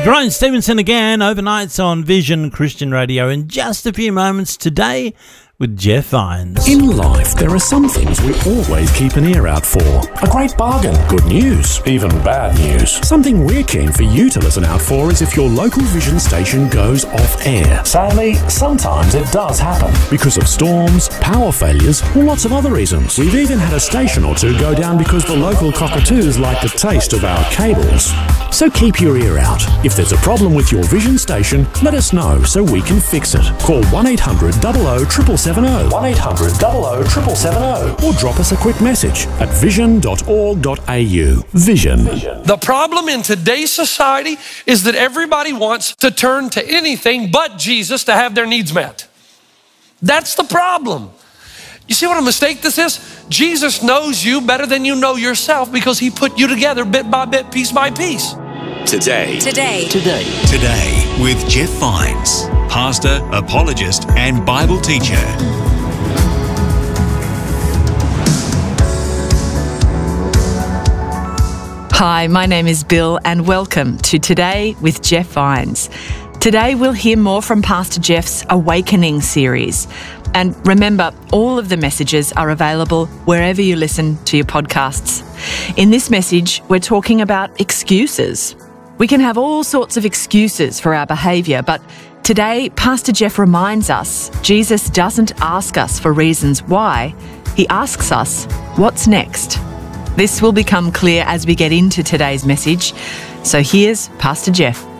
Jerome Stevenson again, overnights on Vision Christian Radio. In just a few moments today with Jeff Vines. In life, there are some things we always keep an ear out for. A great bargain, good news, even bad news. Something we're keen for you to listen out for is if your local Vision station goes off air. Sadly, sometimes it does happen because of storms, power failures, or lots of other reasons. We've even had a station or two go down because the local cockatoos like the taste of our cables. So keep your ear out. If there's a problem with your Vision station, let us know so we can fix it. Call 1800 00 770, 1800 00 770, or drop us a quick message at vision.org.au. Vision. The problem in today's society is that everybody wants to turn to anything but Jesus to have their needs met. That's the problem. You see what a mistake this is? Jesus knows you better than you know yourself because he put you together bit by bit, piece by piece. Today with Jeff Vines, pastor, apologist, and Bible teacher. Hi, my name is Bill and welcome to Today with Jeff Vines. Today we'll hear more from Pastor Jeff's Awakening series. And remember, all of the messages are available wherever you listen to your podcasts. In this message, we're talking about excuses. We can have all sorts of excuses for our behaviour, but today, Pastor Jeff reminds us Jesus doesn't ask us for reasons why. He asks us, what's next? This will become clear as we get into today's message. So here's Pastor Jeff.